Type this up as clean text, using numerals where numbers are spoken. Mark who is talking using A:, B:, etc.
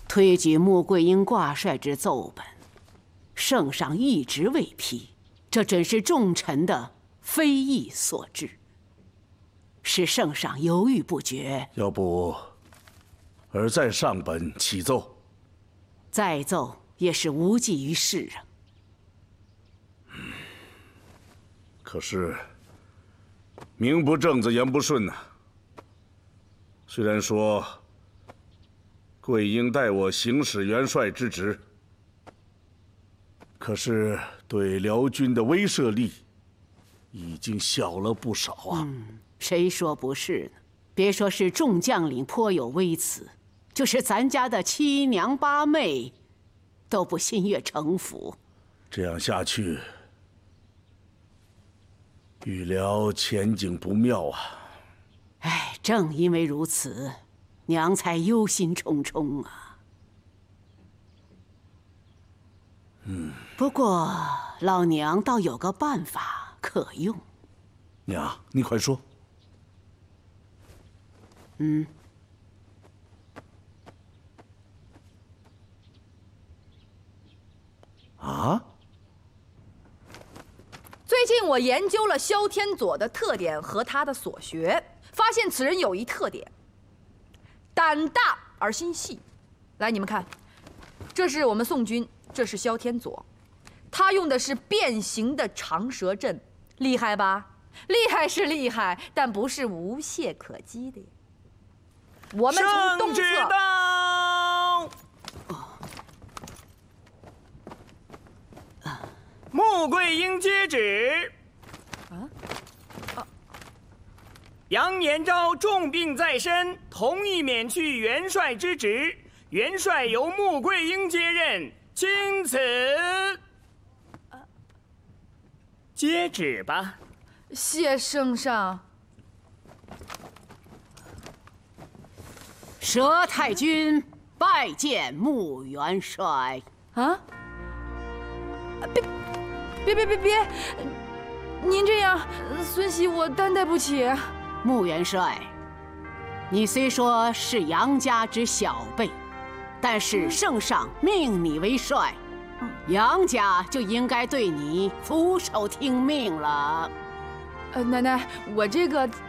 A: 推举穆桂英挂帅之奏本，圣上一直未批，这真是众臣的非议所致，使圣上犹豫不决。
B: 要不，尔再上本启奏？
A: 再奏也是无济于事啊。
B: 可是，名不正子言不顺呐。虽然说桂英代我行使元帅之职，可是对辽军的威慑力已经小了不少啊。
A: 谁说不是呢？别说是众将领颇有微词，就是咱家的七娘八妹，都不心悦诚服。
B: 这样下去，预辽前景不妙啊！
A: 哎，正因为如此，娘才忧心忡忡啊。不过老娘倒有个办法可用。
B: 娘，你快说。啊？
C: 最近我研究了萧天佐的特点和他的所学，发现此人有一特点：胆大而心细。来，你们看，这是我们宋军，这是萧天佐，他用的是变形的长蛇阵，厉害吧？厉害是厉害，但不是无懈可击的呀。我们从东侧。
D: 穆桂英接旨。杨延昭重病在身，同意免去元帅之职，元帅由穆桂英接任，钦此。接旨吧。
C: 谢圣上。
A: 佘太君拜见穆元帅。
C: 啊！别！您这样，孙喜我担待不起。
A: 穆元帅，你虽说是杨家之小辈，但是圣上命你为帅，杨家就应该对你俯首听命了。
C: 奶奶，我这个。